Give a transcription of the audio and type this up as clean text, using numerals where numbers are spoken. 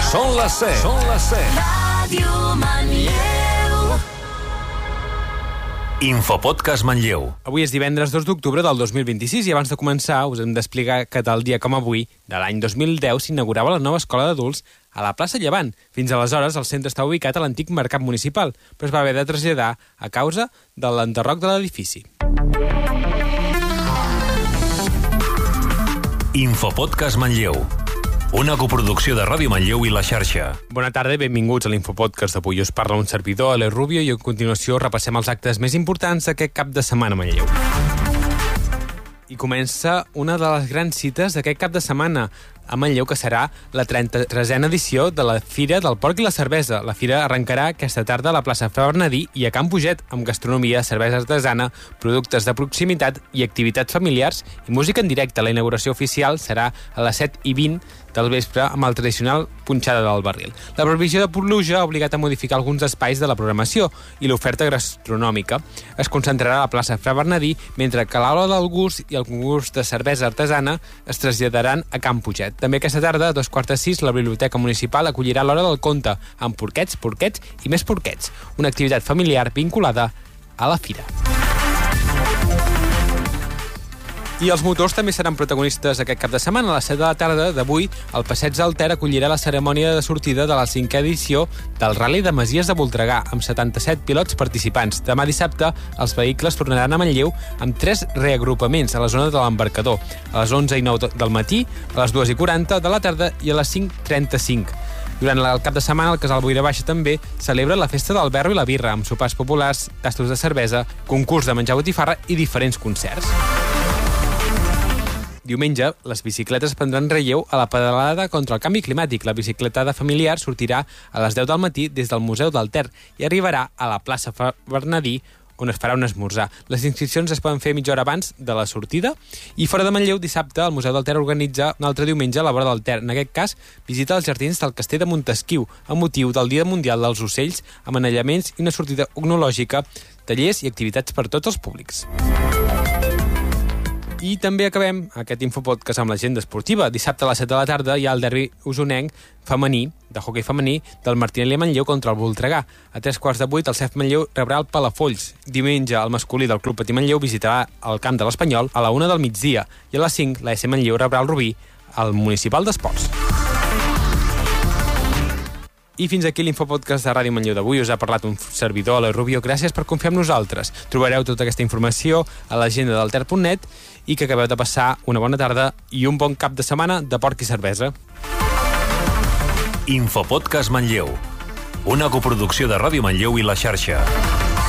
Són les 7. Ràdio Manlleu. Infopodcast Manlleu. Avui és divendres 2 d'octubre del 2026 i abans de començar us hem d'explicar que tal dia com avui, de l'any 2010, s'inaugurava la nova escola d'adults a la plaça Llevant. Fins aleshores el centre està ubicat a l'antic mercat municipal, però es va haver de traslladar a causa de l'enderroc de l'edifici. Infopodcast Manlleu. Una coproducció de Ràdio Manlleu i La Xarxa. Bona tarda i benvinguts a l'Infopodcast d'avui. Us parla un servidor, Aleix Rubio, i a continuació repassem els actes més importants d'aquest cap de setmana a Manlleu. I comença una de les grans cites d'aquest cap de setmana a Manlleu, que serà la 33a edició de la Fira del Porc i la Cervesa. La fira arrencarà aquesta tarda a la plaça Fra Bernadí i a Can Puget, amb gastronomia, cervesa artesana, productes de proximitat i activitats familiars i música en directe. La inauguració oficial serà a les 7:20 del vespre amb el tradicional punxada del barril. La previsió de pluja ha obligat a modificar alguns espais de la programació i l'oferta gastronòmica es concentrarà a la plaça Fra Bernadí, mentre que l'aula del gust i el concurs de cervesa artesana es traslladaran a Can Puget. També aquesta tarda, a 5:45, la Biblioteca Municipal acollirà l'Hora del Conte amb porquets, porquets i més porquets, una activitat familiar vinculada a la fira. I els motors també seran protagonistes aquest cap de setmana. A les 7 de la tarda d'avui, el Passeig del Ter acollirà la cerimònia de sortida de la 5a edició del Rally de Masies de Voltregà, amb 77 pilots participants. Demà dissabte, els vehicles tornaran a Manlleu amb 3 reagrupaments a la zona de l'embarcador, a les 11:09 del matí, a les 2:40 de la tarda i a les 5:35. Durant el cap de setmana, el Casal Boira Baixa també celebra la festa del verro i la birra, amb sopars populars, tastos de cervesa, concurs de menjar botifarra i diferents concerts. Diumenge, les bicicletes prendran relleu a la pedalada contra el canvi climàtic. La bicicletada familiar sortirà a les 10 del matí des del Museu del Ter i arribarà a la plaça Bernadí, on es farà un esmorzar. Les inscripcions es poden fer mitja hora abans de la sortida. I fora de Manlleu, dissabte, el Museu del Ter organitza un altre diumenge a la vora del Ter. En aquest cas, visita els jardins del Castell de Montesquiu, amb motiu del Dia Mundial dels Ocells, amb anellaments i una sortida ornitològica, tallers i activitats per tots els públics. I també acabem aquest Infopodcast amb l'agenda esportiva. Dissabte a les 7 de la tarda hi ha el derbi usonenc femení, de hoquei femení, del Martinelli a Manlleu contra el Voltregà. A 7:15 el CEF Manlleu rebrà el Palafolls. Diumenge el masculí del Club Patí Manlleu visitarà el camp de l'Espanyol a la 1 del migdia i a les 5 la S Manlleu rebrà el Rubí al Municipal d'Esports. I fins aquí l'Infopodcast de Ràdio Manlleu d'avui. Us ha parlat un servidor, Aleix Rubio. Gràcies per confiar en nosaltres. Trobareu tota aquesta informació a l'agenda del ter.net i que acabeu de passar una bona tarda i un bon cap de setmana de porc i cervesa. Infopodcast Manlleu. Una coproducció de Ràdio Manlleu i La Xarxa.